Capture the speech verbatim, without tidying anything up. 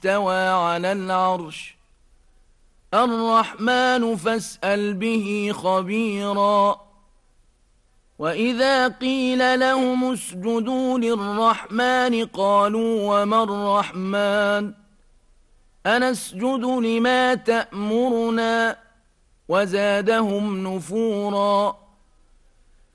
استوى على العرش الرحمن فاسأل به خبيرا وإذا قيل لهم اسجدوا للرحمن قالوا وما الرحمن أنسجد لما تأمرنا وزادهم نفورا